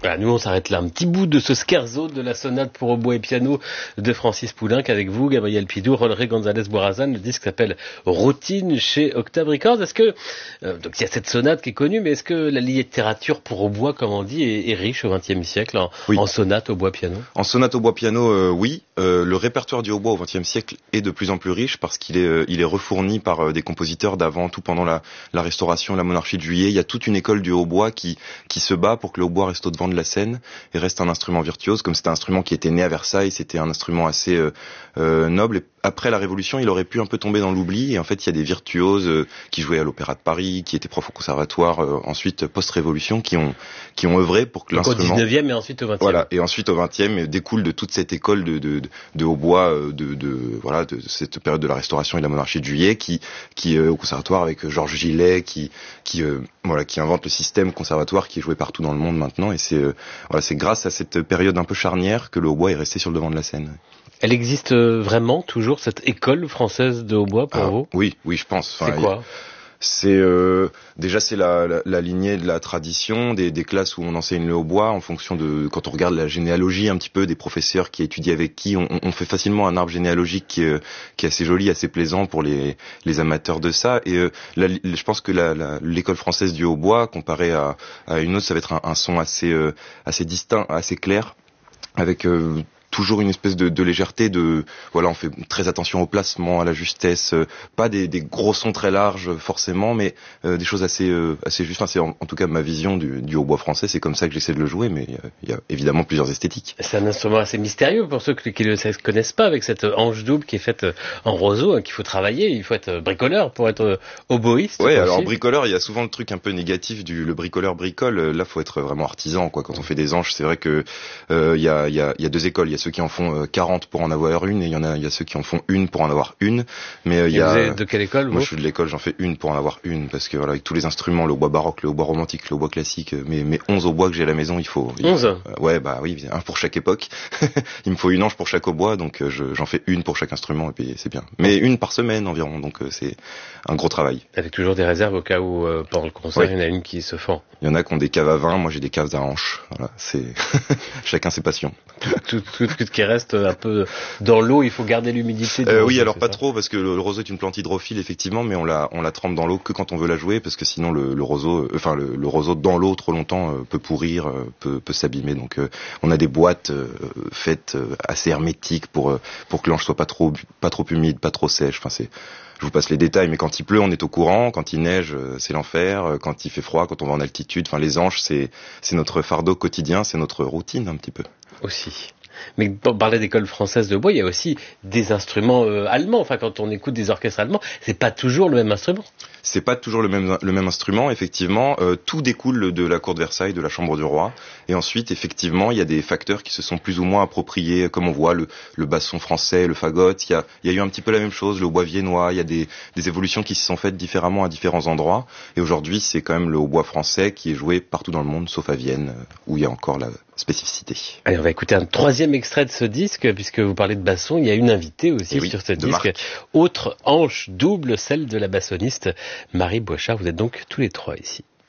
Voilà, nous on s'arrête là. Un petit bout de ce scherzo de la sonate pour hautbois et piano de Francis Poulenc avec vous, Gabriel Pidou, Rolré González Boirazan. Le disque s'appelle Routine chez Octave Records. Est-ce que, donc il y a cette sonate qui est connue, mais est-ce que la littérature pour hautbois, comme on dit, est riche au XXe siècle en sonate hautbois piano? En sonate hautbois piano, oui. Le répertoire du hautbois au XXe siècle est de plus en plus riche parce qu'il est refourni par des compositeurs d'avant, tout pendant la Restauration, la monarchie de Juillet. Il y a toute une école du hautbois qui se bat pour que le hautbois reste au devant de la scène et reste un instrument virtuose. Comme c'est un instrument qui était né à Versailles, c'était un instrument assez noble. Et après la Révolution, il aurait pu un peu tomber dans l'oubli. Et en fait, il y a des virtuoses qui jouaient à l'Opéra de Paris, qui étaient profs au conservatoire, ensuite post-Révolution, qui ont œuvré pour que l'instrument... Au 19e et ensuite au 20e. Voilà, et ensuite au 20e découle de toute cette école de hautbois de cette période de la Restauration et de la monarchie de Juillet qui au conservatoire avec Georges Gillet qui invente le système conservatoire qui est joué partout dans le monde maintenant. Et c'est grâce à cette période un peu charnière que le hautbois est resté sur le devant de la scène. Elle existe vraiment toujours, cette école française de hautbois pour vous? Oui, je pense. C'est quoi? C'est déjà c'est la lignée de la tradition des classes où on enseigne le hautbois en fonction de, quand on regarde la généalogie un petit peu des professeurs qui étudient avec qui, on fait facilement un arbre généalogique qui est assez joli, assez plaisant pour les amateurs de ça. Et je pense que l'école française du hautbois comparée à une autre, ça va être un son assez distinct, assez clair, avec toujours une espèce de légèreté, on fait très attention au placement, à la justesse, pas des gros sons très larges forcément, mais des choses assez justes. Enfin, c'est en tout cas ma vision du hautbois français, c'est comme ça que j'essaie de le jouer, mais il y a évidemment plusieurs esthétiques. C'est un instrument assez mystérieux pour ceux qui ne le connaissent pas, avec cette hanche double qui est faite en roseau, qu'il faut travailler, il faut être bricoleur pour être hautboïste. Ouais, alors bricoleur, il y a souvent le truc un peu négatif le bricoleur bricole, là faut être vraiment artisan, quoi. Quand on fait des hanches, c'est vrai que il y a deux écoles, il y a ceux qui en font 40 pour en avoir une, et il y a ceux qui en font une pour en avoir une. Mais vous êtes de quelle école, vous? Moi, je suis de l'école, j'en fais une pour en avoir une, parce que voilà, avec tous les instruments, le hautbois baroque, le hautbois romantique, le hautbois classique, mes 11 hautbois que j'ai à la maison, il faut 11. Oui, un pour chaque époque. Il me faut une hanche pour chaque hautbois, donc j'en fais une pour chaque instrument, et puis c'est bien. Mais une par semaine environ, donc c'est un gros travail. Avec toujours des réserves au cas où pendant le concert, il y en a une qui se fend. Il y en a qui ont des caves à vin, moi j'ai des caves à hanches. Voilà, c'est chacun ses passions. Tout ce qui reste un peu dans l'eau, il faut garder l'humidité. Oui, alors pas trop, parce que le roseau est une plante hydrophile effectivement, mais on la trempe dans l'eau que quand on veut la jouer, parce que sinon le roseau dans l'eau trop longtemps peut pourrir, peut s'abîmer. Donc on a des boîtes faites assez hermétiques pour que l'anche soit pas trop humide, pas trop sèche. Enfin je vous passe les détails, mais quand il pleut, on est au courant. Quand il neige, c'est l'enfer. Quand il fait froid, quand on va en altitude, enfin les anches, c'est notre fardeau quotidien, c'est notre routine un petit peu. Aussi. Mais pour parler d'école française de bois, il y a aussi des instruments allemands. Enfin, quand on écoute des orchestres allemands, c'est pas toujours le même instrument. C'est pas toujours le même instrument, effectivement. Tout découle de la cour de Versailles, de la chambre du roi. Et ensuite, effectivement, il y a des facteurs qui se sont plus ou moins appropriés, comme on voit le basson français, le fagotte. Il y a eu un petit peu la même chose, le hautbois viennois. Il y a des évolutions qui se sont faites différemment à différents endroits. Et aujourd'hui, c'est quand même le hautbois français qui est joué partout dans le monde, sauf à Vienne, où il y a encore la spécificité. Allez, on va écouter un troisième extrait de ce disque, puisque vous parlez de basson. Il y a une invitée aussi sur ce disque. Marc. Autre hanche double, celle de la bassoniste Marie Bochart. Vous êtes donc tous les trois ici.